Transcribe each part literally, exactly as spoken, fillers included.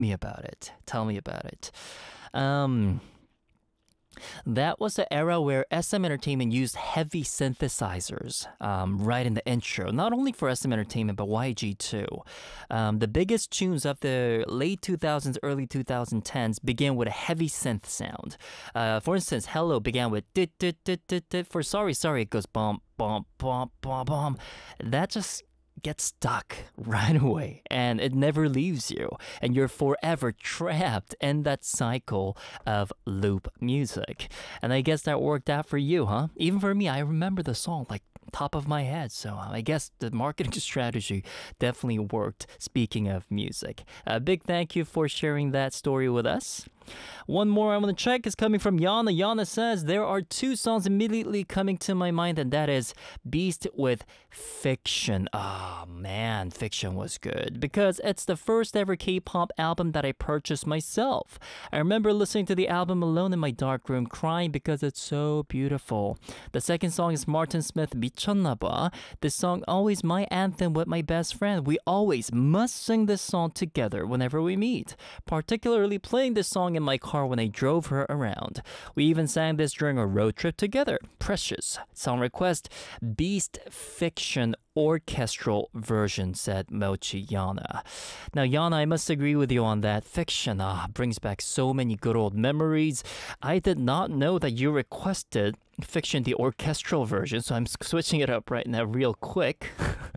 me about it. Tell me about it. Um, that was the era where S M Entertainment used heavy synthesizers um, right in the intro, not only for S M Entertainment but Y G too. Um, the biggest tunes of the late two thousands, early twenty tens began with a heavy synth sound. Uh, for instance, Hello began with dit, dit, dit, dit, dit. For Sorry Sorry it goes bum bum bum bum bum. That just gets stuck right away and it never leaves you, and you're forever trapped in that cycle of loop music. And I guess that worked out for you, huh? Even for me, I remember the song like top of my head, so I guess the marketing strategy definitely worked. Speaking of music, a big thank you for sharing that story with us. One more I want to check is coming from Yana. Yana says, there are two songs immediately coming to my mind, and that is Beast with Fiction. Ah, oh, man, Fiction was good because it's the first ever K-pop album that I purchased myself. I remember listening to the album alone in my dark room, crying because it's so beautiful. The second song is Martin Smith, 미쳤나봐. This song always my anthem with my best friend. We always must sing this song together whenever we meet, particularly playing this song in my car when I drove her around. We even sang this during a road trip together. Precious. Song request, Beast Fiction orchestral version, said Mochi Yana. Now, Yana, I must agree with you on that. Fiction ah, brings back so many good old memories. I did not know that you requested Fiction, the orchestral version, so I'm switching it up right now real quick.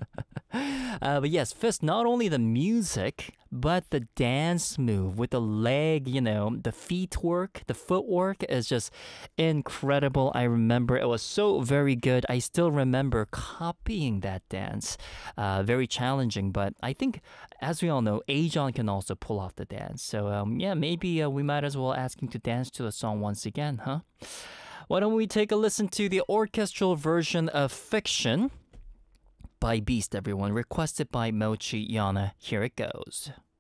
Uh, but yes, Fist, not only the music, but the dance move with the leg, you know, the feet work, the footwork is just incredible. I remember it was so very good. I still remember copying that dance. Uh, very challenging, but I think, as we all know, Ajon can also pull off the dance. So um, yeah, maybe uh, we might as well ask him to dance to the song once again, huh? Why don't we take a listen to the orchestral version of Fiction by Beast, everyone, requested by Mochi Yana. Here it goes.